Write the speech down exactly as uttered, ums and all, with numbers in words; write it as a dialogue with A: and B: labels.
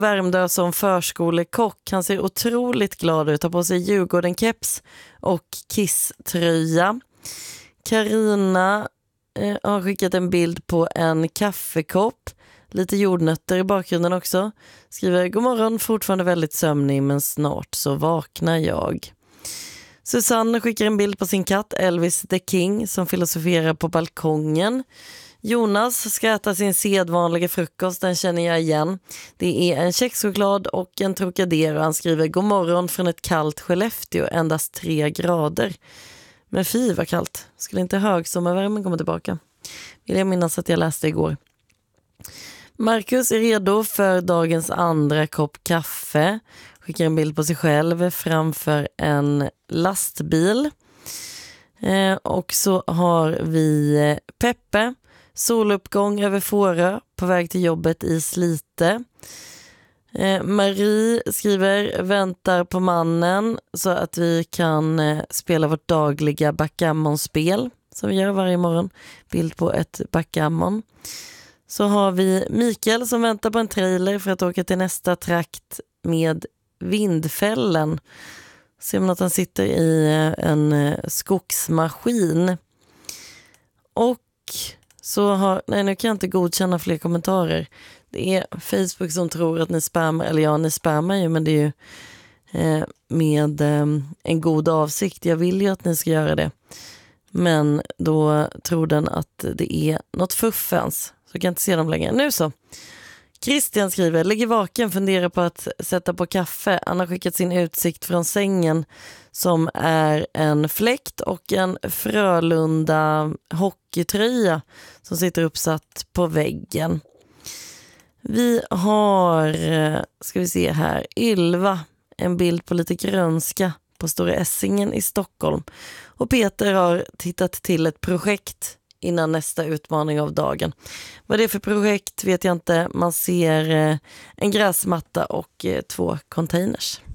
A: Värmdö som förskolekock. Han ser otroligt glad ut. Har på sig Djurgården-keps och Kiss-tröja. Carina eh, har skickat en bild på en kaffekopp. Lite jordnötter i bakgrunden också. Skriver: god morgon, fortfarande väldigt sömnig men snart så vaknar jag. Susanne skickar en bild på sin katt Elvis the King som filosoferar på balkongen. Jonas ska äta sin sedvanliga frukost, den känner jag igen. Det är en kexchoklad och en Trocadero. Han skriver: god morgon från ett kallt Skellefteå, endast tre grader. Men fy vad kallt. Skulle inte högsommarvärmen komma tillbaka? Vill jag minnas att jag läste igår. Marcus är redo för dagens andra kopp kaffe. Skickar en bild på sig själv framför en lastbil. Eh, och så har vi Peppe. Soluppgång över Fårö på väg till jobbet i Slite. Eh, Marie skriver: väntar på mannen så att vi kan eh, spela vårt dagliga backgammonspel som vi gör varje morgon. Bild på ett backgammon. Så har vi Mikael som väntar på en trailer för att åka till nästa trakt med vindfällen. Ser man att han sitter i en skogsmaskin. Och så har, nej nu kan jag inte godkänna fler kommentarer. Det är Facebook som tror att ni spammar, eller ja, ni spammar ju, men det är ju eh, med eh, en god avsikt. Jag vill ju att ni ska göra det. Men då tror den att det är något fuffens. Så kan jag inte se dem längre. Nu så. Christian skriver: ligger vaken, funderar på att sätta på kaffe. Han har skickat sin utsikt från sängen som är en fläkt och en Frölunda hockeytröja som sitter uppsatt på väggen. Vi har, ska vi se här, Ylva, en bild på lite grönska på Stora Essingen i Stockholm. Och Peter har tittat till ett projekt innan nästa utmaning av dagen. Vad det är för projekt vet jag inte. Man ser en gräsmatta och två containers.